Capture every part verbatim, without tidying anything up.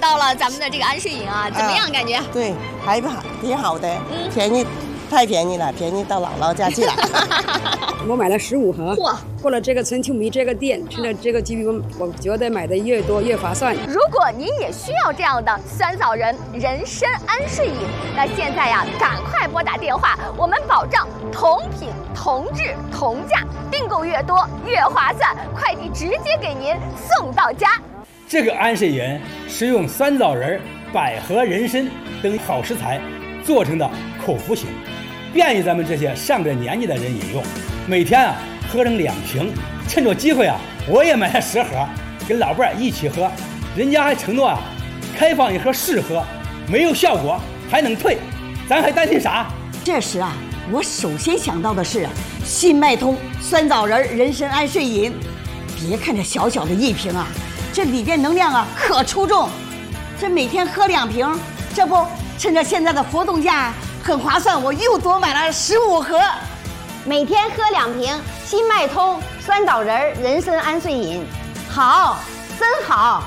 到了咱们的这个安睡饮啊，怎么样感觉？啊、 对，还不好，挺好的，嗯、便宜，太便宜了，便宜到姥姥家去了。 我买了十五盒，哇！过了这个春秋米这个店，吃了这个鸡饼，我觉得买的越多越划算。 如果您也需要这样的酸枣仁人参安睡饮，那现在呀，赶快拨打电话，我们保障同品同质同价，订购越多越划算，快递直接给您送到家。 这个安睡饮是用酸枣仁、百合、人参等好食材做成的口服型，便于咱们这些上了年纪的人饮用。每天啊喝上两瓶，趁着机会啊，我也买了十盒，跟老伴儿一起喝。人家还承诺啊，开放一盒试喝，没有效果还能退，咱还担心啥？ 这时啊，我首先想到的是新脉通酸枣仁人参安睡饮。别看这小小的一瓶啊，这里边能量啊可出众。这每天喝两瓶，这不趁着现在的活动价很划算，我又多买了十五盒。 每天喝两瓶新脉通酸枣仁人参安睡饮，好，真好！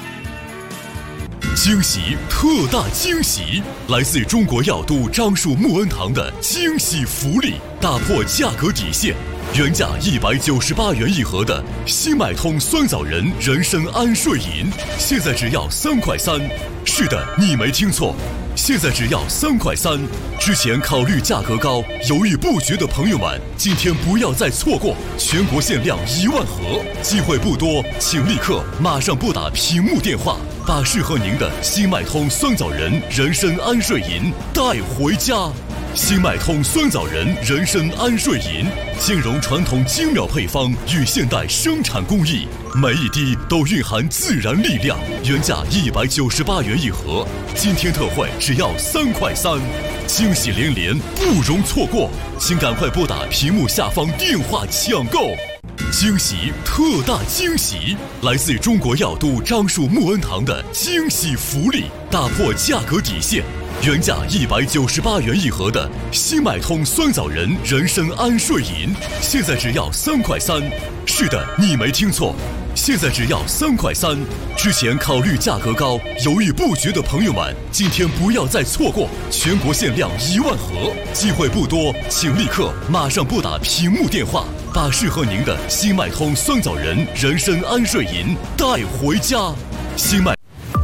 惊喜，特大惊喜！来自中国药都樟树木恩堂的惊喜福利，打破价格底线。原价一百九十八元一盒的新脉通酸枣仁人参安睡饮，现在只要三块三。是的，你没听错，现在只要三块三。之前考虑价格高、犹豫不决的朋友们，今天不要再错过，全国限量一万盒，机会不多，请立刻马上拨打屏幕电话，把适合您的新脉通酸枣仁人参安睡饮带回家。新脉通酸枣仁人参安睡饮，兼容传统精妙配方与现代生产工艺，每一滴都蕴含自然力量。原价一百九十八元一盒，今天特惠只要三块三，惊喜连连，不容错过，请赶快拨打屏幕下方电话抢购。惊喜，特大惊喜！来自中国药都樟树木恩堂的惊喜福利，打破价格底线。原价一百九十八元一盒的新脉通酸枣仁人参安睡饮，现在只要三块三。是的，你没听错，现在只要三块三。之前考虑价格高、犹豫不决的朋友们，今天不要再错过，全国限量一万盒，机会不多，请立刻马上拨打屏幕电话，把适合您的新脉通酸枣仁人参安睡饮带回家。新脉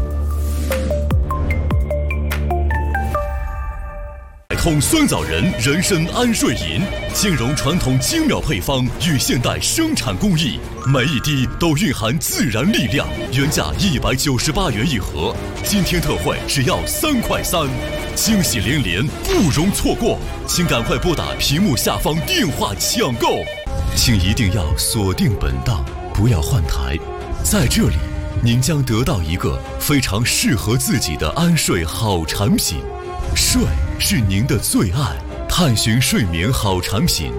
通酸枣仁人参安睡饮，兼容传统精妙配方与现代生产工艺，每一滴都蕴含自然力量。原价一百九十八元一盒，今天特惠只要三块三，惊喜连连，不容错过，请赶快拨打屏幕下方电话抢购。请一定要锁定本档，不要换台，在这里您将得到一个非常适合自己的安睡好产品。睡是您的最爱，探寻睡眠好产品，